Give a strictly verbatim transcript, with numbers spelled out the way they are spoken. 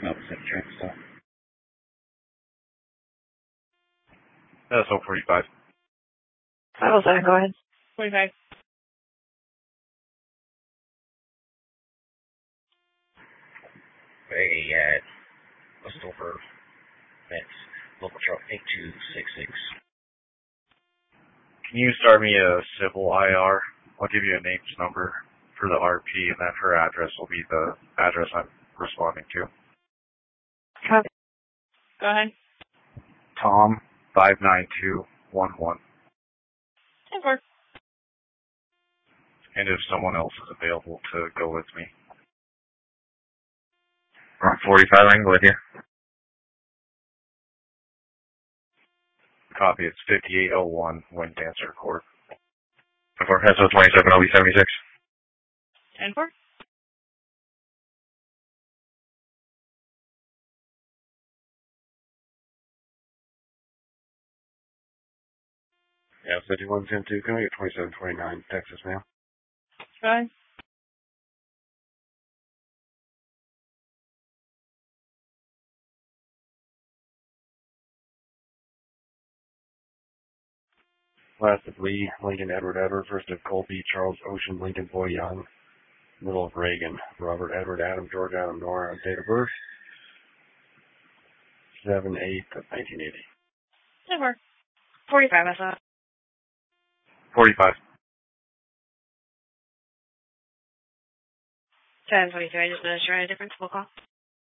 opposite train stop. That's all forty-five. five oh seven, go ahead. forty-five. Hey, at Westover, that's local truck eight two six six. Can you start me a civil I R? I'll give you a name's number for the R P, and then her address will be the address I'm responding to. Copy. Go ahead. Tom, five nine two one one. ten four. And if someone else is available to go with me. forty-five, I can go with you. Copy, it's fifty-eight oh one Wind Dancer Court. For H E S O twenty-seven, L B seventy-six. ten four. Yeah, fifty-one ten two, can we get twenty-seven twenty-nine, Texas, ma'am? Go ahead. Last of Lee, Lincoln, Edward, Edward. First of Colby, Charles, Ocean, Lincoln, Boy, Young. Middle of Reagan, Robert, Edward, Adam, George, Adam, Nora. Date of birth, seven eight of nineteen eighty. ten four. forty-five, I thought. forty-five. ten twenty-two, I just noticed you're on a different school call.